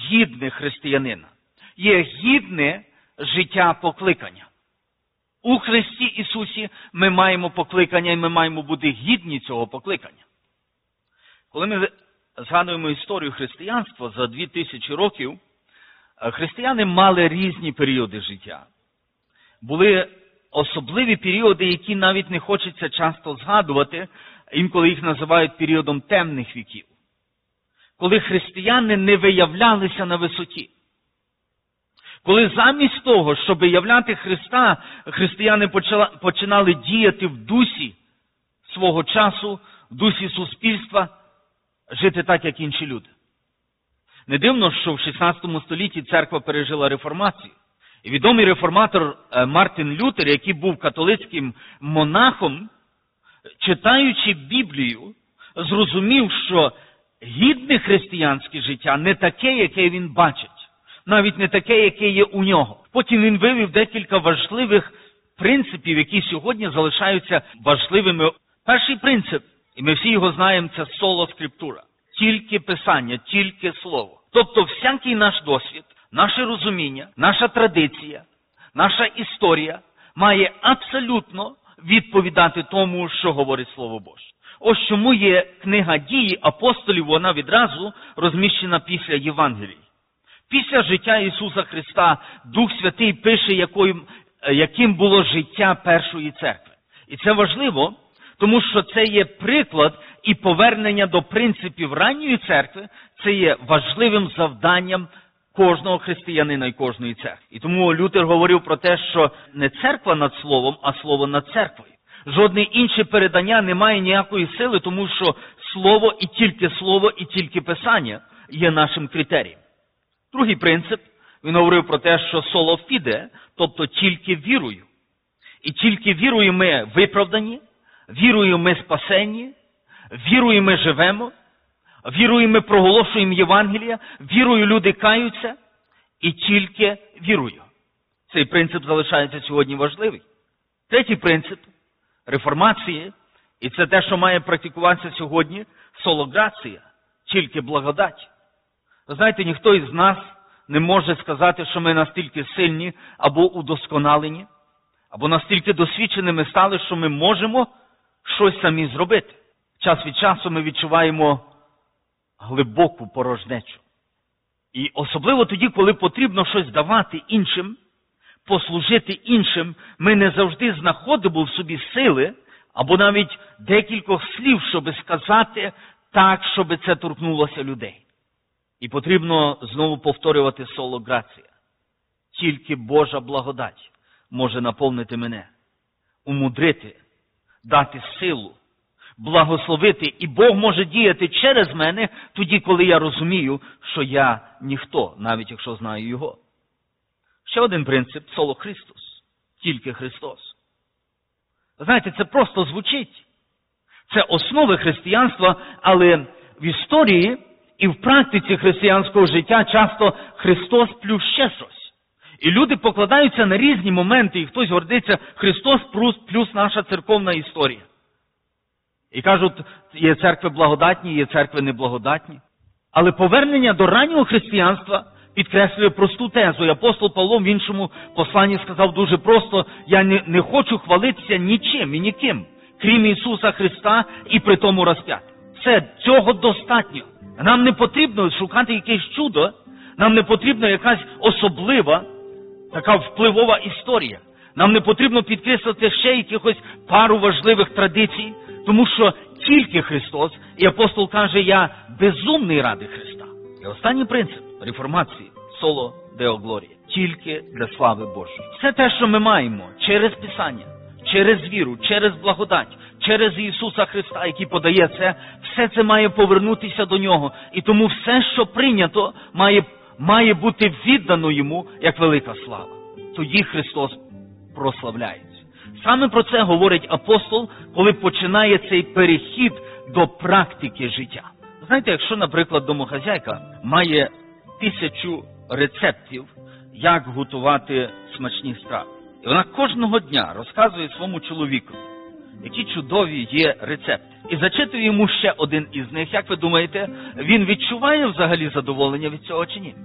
гідне християнина, є гідне життя покликання. У Христі Ісусі ми маємо покликання, і ми маємо бути гідні цього покликання. Коли ми згадуємо історію християнства за 2000 років, християни мали різні періоди життя. Були особливі періоди, які навіть не хочеться часто згадувати, інколи їх називають періодом темних віків. Коли християни не виявлялися на висоті. Коли замість того, щоб являти Христа, християни починали діяти в дусі свого часу, в дусі суспільства, жити так, як інші люди. Не дивно, що в 16 столітті церква пережила реформацію. І відомий реформатор Мартин Лютер, який був католицьким монахом, читаючи Біблію, зрозумів, що гідне християнське життя не таке, яке він бачить. Навіть не таке, яке є у нього. Потім він вивів декілька важливих принципів, які сьогодні залишаються важливими. Перший принцип, і ми всі його знаємо, це соло скриптура. Тільки Писання, тільки Слово. Тобто всякий наш досвід, наше розуміння, наша традиція, наша історія має абсолютно відповідати тому, що говорить Слово Боже. Ось чому є книга Дії апостолів, вона відразу розміщена після Євангелій. Після життя Ісуса Христа Дух Святий пише, яким було життя першої церкви. І це важливо, тому що це є приклад і повернення до принципів ранньої церкви, це є важливим завданням кожного християнина і кожної церкви. І тому Лютер говорив про те, що не церква над словом, а слово над церквою. Жодне інше передання не має ніякої сили, тому що слово, і тільки Писання є нашим критерієм. Другий принцип, він говорив про те, що соло фіде, тобто тільки вірою. І тільки вірою ми виправдані, вірою ми спасені, вірою ми живемо, вірою ми проголошуємо Євангелія, вірою люди каються, і тільки вірою. Цей принцип залишається сьогодні важливий. Третій принцип реформації, і це те, що має практикуватися сьогодні, соло грація, тільки благодать. Ви знаєте, ніхто із нас не може сказати, що ми настільки сильні або удосконалені, або настільки досвідченими стали, що ми можемо щось самі зробити. Час від часу ми відчуваємо глибоку порожнечу. І особливо тоді, коли потрібно щось давати іншим, послужити іншим, ми не завжди знаходимо в собі сили, або навіть декількох слів, щоб сказати так, щоб це торкнулося людей. І потрібно знову повторювати соло грація. Тільки Божа благодать може наповнити мене, умудрити, дати силу, благословити. І Бог може діяти через мене тоді, коли я розумію, що я ніхто, навіть якщо знаю Його. Ще один принцип – соло Христос. Тільки Христос. Знаєте, це просто звучить. Це основи християнства, але в історії і в практиці християнського життя часто Христос плюс ще щось. І люди покладаються на різні моменти, і хтось гордиться Христос плюс наша церковна історія. І кажуть, є церкви благодатні, є церкви неблагодатні. Але повернення до раннього християнства підкреслює просту тезу. І апостол Павло в іншому посланні сказав дуже просто: я не хочу хвалитися нічим і ніким, крім Ісуса Христа і при тому розп'ятим. Цього достатньо. Нам не потрібно шукати якесь чудо, нам не потрібна якась особлива, така впливова історія. Нам не потрібно підкреслити ще якихось пару важливих традицій, тому що тільки Христос, і апостол каже, я безумний ради Христа. І останній принцип реформації – соло део глорія. Тільки для слави Божої. Все те, що ми маємо через Писання, через віру, через благодать, через Ісуса Христа, який подає це, все це має повернутися до Нього. І тому все, що прийнято, має бути віддано Йому, як велика слава. Тоді Христос прославляється. Саме про це говорить апостол, коли починає цей перехід до практики життя. Знаєте, якщо, наприклад, домохазяйка має 1000 рецептів, як готувати смачні страви, і вона кожного дня розказує своєму чоловіку, які чудові є рецепти, і зачитує йому ще один із них, як ви думаєте, він відчуває взагалі задоволення від цього чи ні?